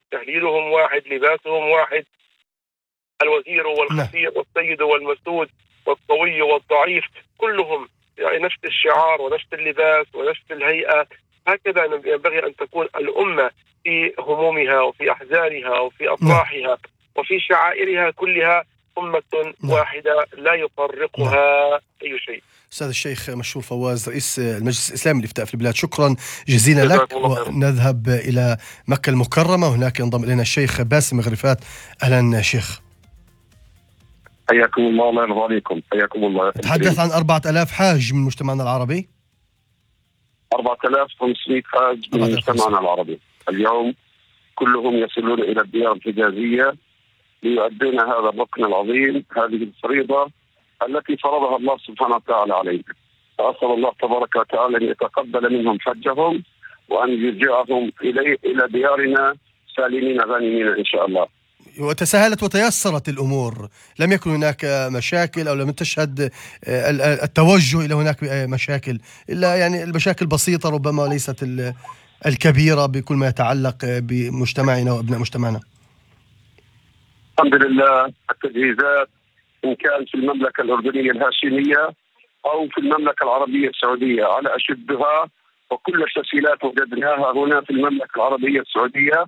تهليلهم واحد، لباسهم واحد، الوزير والخفير والسيد والمسود والقوي والضعيف كلهم يعني نفس الشعار ونفس اللباس ونفس الهيئة. هكذا ينبغي أن تكون الأمة في همومها وفي أحزانها وفي أفراحها وفي شعائرها كلها أمة واحدة لا يفرقها أي شيء. أستاذ الشيخ مشهور فواز، رئيس المجلس الإسلامي لإفتاء في البلاد، شكرا جزيلا لك. ونذهب إلى مكة المكرمة، وهناك ينضم إلينا الشيخ باسم غرفات. أهلا شيخ. حياكم الله، الله يرضى عليكم. حياكم الله. تحدث عن 4000 حاج من مجتمعنا العربي. 4500 حاج من مجتمعنا العربي اليوم، كلهم يصلون إلى الديار الحجازية ليؤدون هذا الركن العظيم، هذه الفريضة التي فرضها الله سبحانه وتعالى علينا. فأسأل الله تبارك وتعالى أن يتقبل منهم حجهم وأن يرجعهم إلى ديارنا سالمين غانمين إن شاء الله. وتسهلت وتيسرت الأمور، لم يكن هناك مشاكل أو لم تشهد التوجه إلى هناك مشاكل، إلا يعني المشاكل بسيطة ربما ليست الكبيرة بكل ما يتعلق بمجتمعنا وأبناء مجتمعنا. الحمد لله، التجهيزات إن كان في المملكة الأردنية الهاشمية أو في المملكة العربية السعودية على أشدها، وكل التسهيلات وجدناها هنا في المملكة العربية السعودية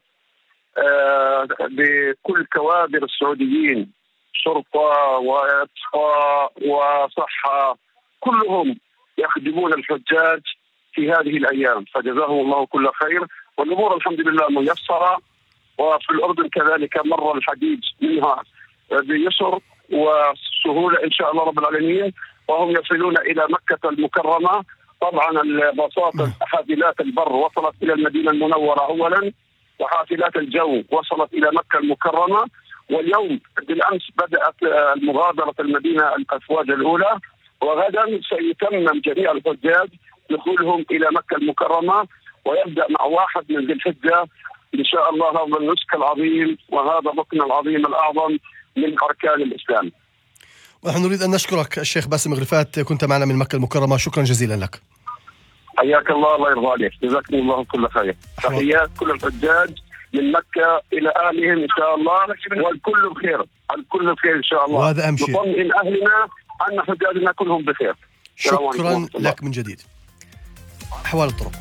بكل كوادر السعوديين، شرطة وإطفاء وصحة، كلهم يخدمون الحجاج في هذه الأيام، فجزاهم الله كل خير. والأمور الحمد لله ميسرة، وفي الأردن كذلك مر الحديث منها بيسر وسهولة إن شاء الله رب العالمين، وهم يصلون إلى مكة المكرمة. طبعا الباصات حافلات البر وصلت إلى المدينة المنورة أولا، وحافلات الجو وصلت إلى مكة المكرمة. واليوم بالأمس بدأت المغادرة المدينة الأفواج الأولى، وغدا سيتمم جميع الحجاج دخولهم إلى مكة المكرمة، ويبدأ مع 1 من ذي الحجة إن شاء الله هذا النسك العظيم وهذا الركن العظيم الأعظم من أركان الإسلام. ونحن نريد أن نشكرك الشيخ باسم غرفات، كنت معنا من مكة المكرمة، شكرا جزيلا لك. حياك الله، الله يرضى عليك، جزاكم الله كل خير. تحيات كل الحجاج من مكة إلى أهلهم إن شاء الله، والكل بخير، الكل بخير إن شاء الله. وهذا أهم شيء، نطمئن أهلنا أن حجاجنا كلهم بخير. شكرا لك من جديد. أحوال الطرق.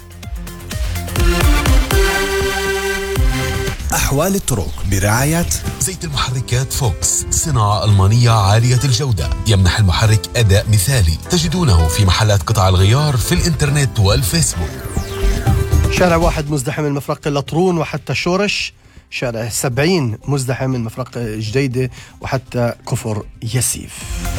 أحوال الطرق برعاية زيت المحركات فوكس، صناعة ألمانية عالية الجودة، يمنح المحرك أداء مثالي. تجدونه في محلات قطع الغيار في الإنترنت والفيسبوك. شارع 1 مزدحم من مفرق اللطرون وحتى شورش، شارع 70 مزدحم من مفرق جديدة وحتى كفر يسيف.